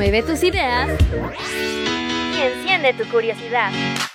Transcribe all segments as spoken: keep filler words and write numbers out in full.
Mueve tus ideas y enciende tu curiosidad.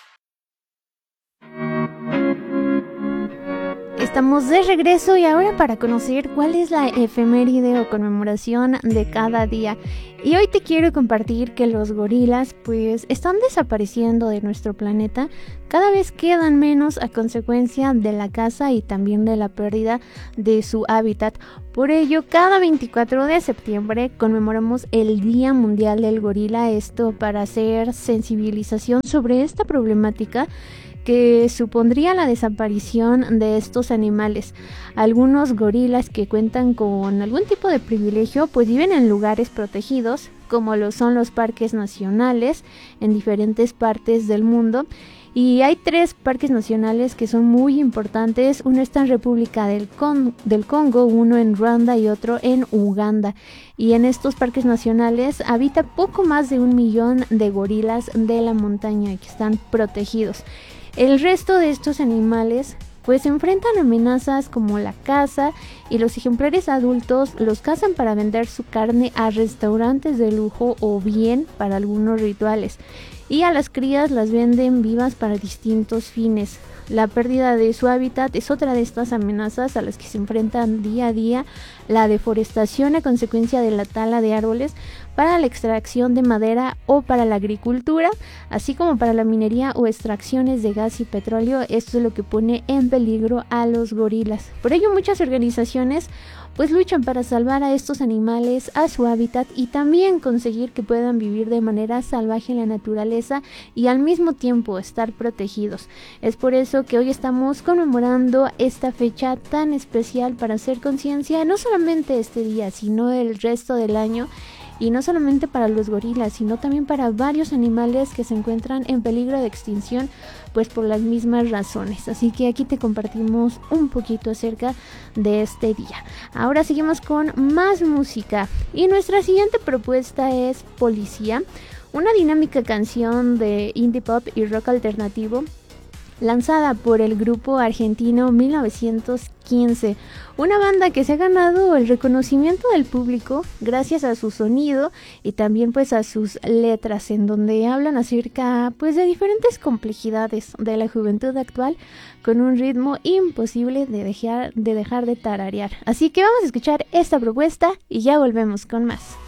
Estamos de regreso y ahora para conocer cuál es la efeméride o conmemoración de cada día. Y hoy te quiero compartir que los gorilas pues están desapareciendo de nuestro planeta. Cada vez quedan menos a consecuencia de la caza y también de la pérdida de su hábitat. Por ello, cada veinticuatro de septiembre conmemoramos el Día Mundial del Gorila. Esto para hacer sensibilización sobre esta problemática que supondría la desaparición de estos animales. Algunos gorilas que cuentan con algún tipo de privilegio pues viven en lugares protegidos, como lo son los parques nacionales en diferentes partes del mundo. Y hay tres parques nacionales que son muy importantes. Uno está en República del, Con- del Congo, uno en Ruanda y otro en Uganda. Y en estos parques nacionales habita poco más de un millón de gorilas de la montaña que están protegidos. El resto de estos animales pues enfrentan amenazas como la caza, y los ejemplares adultos los cazan para vender su carne a restaurantes de lujo o bien para algunos rituales, y a las crías las venden vivas para distintos fines. La pérdida de su hábitat es otra de estas amenazas a las que se enfrentan día a día. La deforestación a consecuencia de la tala de árboles para la extracción de madera o para la agricultura, así como para la minería o extracciones de gas y petróleo. Esto es lo que pone en peligro a los gorilas. Por ello, muchas organizaciones pues luchan para salvar a estos animales, a su hábitat, y también conseguir que puedan vivir de manera salvaje en la naturaleza y al mismo tiempo estar protegidos. Es por eso que hoy estamos conmemorando esta fecha tan especial para hacer conciencia, no solamente este día, sino el resto del año. Y no solamente para los gorilas, sino también para varios animales que se encuentran en peligro de extinción, pues por las mismas razones. Así que aquí te compartimos un poquito acerca de este día. Ahora seguimos con más música. Y nuestra siguiente propuesta es Policía, una dinámica canción de indie pop y rock alternativo lanzada por el grupo argentino mil novecientos quince, una banda que se ha ganado el reconocimiento del público gracias a su sonido y también pues a sus letras, en donde hablan acerca pues de diferentes complejidades de la juventud actual con un ritmo imposible de dejar de, dejar de tararear. Así que vamos a escuchar esta propuesta y ya volvemos con más.